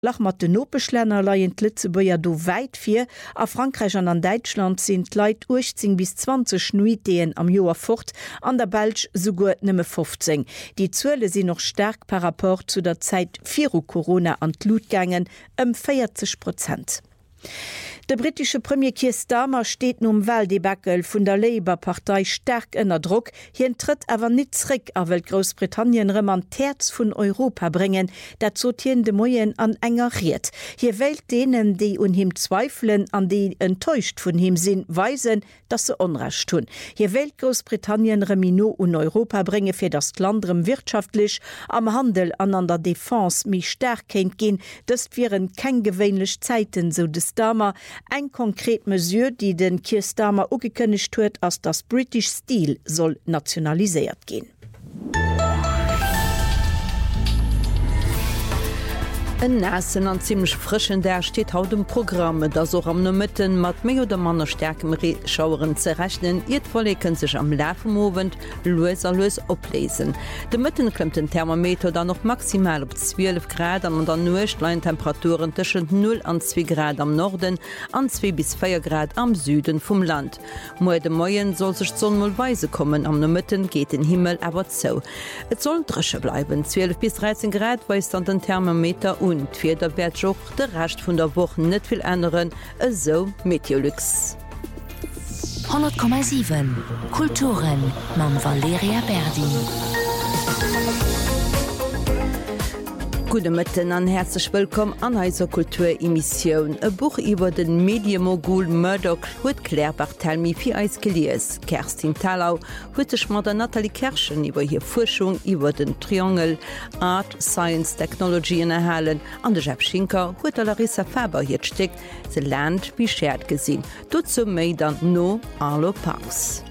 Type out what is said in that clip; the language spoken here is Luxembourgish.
Lach mat de Nopeschlenner leien Litzebuier do weit fir, a Frankreich an Deutschland sind Leiit 18 bis 20 Nuideen am Joer fort, an der Belsch sogur nëmme 15. Die Zuele sind noch stark par rapport zu der Zeit viru Corona an Lutgängen 40%. Der britische Premier Keir Starmer steht um Wahldebakel vun der Labour-Partei stark ënner Druck. Hien tritt awer net zrick a wel Großbritannien remmern Terz vun Europa bringen, dat zotien de Moien an engeriert. Hier wählt denen, die un him zweifeln, an die enttäuscht vun him sinn, weisen, dass se onrecht tun. Hier wählt Großbritannien Remino un Europa bringe fir das Landrem wirtschaftlich am Handel an der Defense mi stark kennt gin, dëst viren kein gewöhnlich Zeiten, so de Starmer. Ein konkret Mesure, die den Keir Starmer ugekönigt huet, als das British Steel soll nationalisiert gehen. En nassen an ziemlich frischen der steht haut dem Programme, da so am Nomitten mat méi oder manner stärkem Schaueren zerrechnen, Erdwolleken sich am Läfemowend loes oplesen. De Mitten klemmt den Thermometer dann noch maximal op 12 Grad an der Nuchtlein Temperaturen tschen 0 an 2 Grad am Norden, an 2 bis 4 Grad am Süden vom Land. Moe de Moien soll sich zonmolweise kommen, am Nomitten geht den Himmel aber zo. Et soll dresche bleiben, 12 bis 13 Grad weist an den Thermometer und fir der Bertjoch der Rest vun der Woche net viel ändern, so Meteolux. 100,7 Kulturen mam Valeria Berdi. Gute Mitten an herzlich willkommen an eiser Kulturemission. E Buch iwwer den Medienmogul Murdoch huet Claire Barthelmy fir eis gelees. Kerstin Talau huetech mat der Natalie Kerschen iwwer hier Forschung iwwer den Triangel Art, Science, Technologien erhalen. An de Jeff Schinker huet der Larissa Faber hiet steckt, se lernt wie schert gesinn. Dozu méi dann no Arlo Parks.